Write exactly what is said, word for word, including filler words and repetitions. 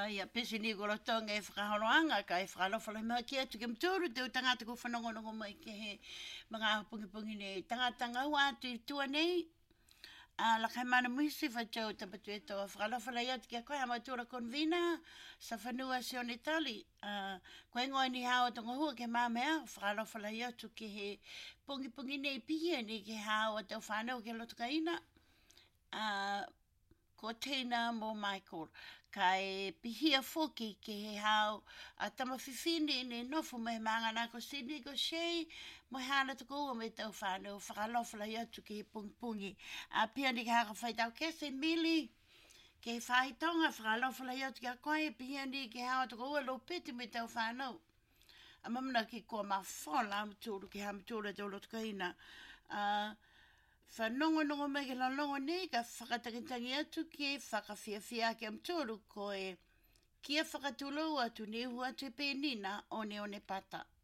Ia, pesi ni ko rotonga e whakaholoanga ka e whakalofa lai mea ki atu ke mturu te tangata ko whanongonongo mai ke he mga pungi-pungi nei tangata ngau atu i tua nei a la kai mana misi whachau tapatu e toa whakalofa lai atu ki a koe hama tura konvina sa whanua si o Itali koe ngoi ni hao tonga hua ke mamea whakalofa lai atu ki he pungi-pungi nei pihia ni ke hao a tau whanau ke lotuka ina a ko Tina mo Michael, kai pihia foki ke he hao a tamawhiwhini ne nofu me mangana ko Sydney ko Shea mo hana tuku o me tau whanau whakalofala i atu ke he pungi-pungi. A pia ni ke haka whaitau kese mili ke he whahitonga whakalofala i atu ke a koe pihia ni ke hao tuku ua lo piti me tau whanau. A mamana ki kua mawhola amturu ke hamturu e tau lotuka ina. Uh, Whanongonongo mai ke lalongo nei ka whakatakitangi atu ke whakawhiawhia ke amtoro ko e kia whakatulu atu ne hu atu e pēnina o ne o ne pata.